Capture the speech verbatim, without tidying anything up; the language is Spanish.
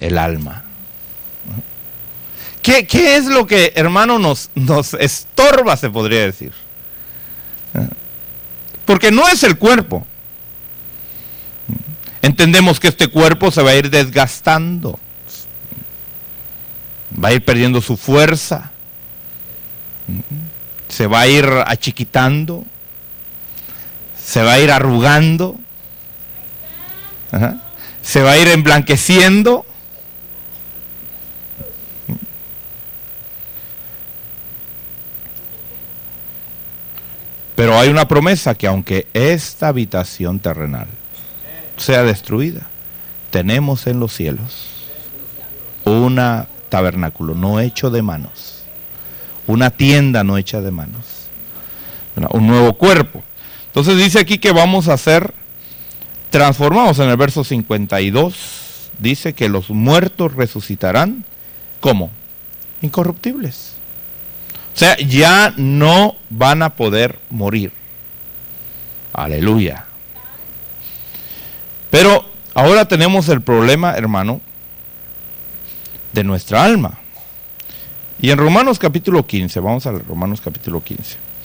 el alma. ¿Qué, qué es lo que, hermano, nos, nos estorba, se podría decir? Porque no es el cuerpo. Entendemos que este cuerpo se va a ir desgastando, va a ir perdiendo su fuerza, se va a ir achiquitando, se va a ir arrugando, ajá, se va a ir emblanqueciendo. Pero hay una promesa, que aunque esta habitación terrenal sea destruida, tenemos en los cielos una tabernáculo no hecho de manos, una tienda no hecha de manos, un nuevo cuerpo. Entonces dice aquí que vamos a ser transformados. En el verso cincuenta y dos dice que los muertos resucitarán, ¿cómo? Incorruptibles. O sea, ya no van a poder morir. Aleluya. Pero ahora tenemos el problema, hermano, de nuestra alma. Y en Romanos capítulo quince, vamos a Romanos capítulo quince.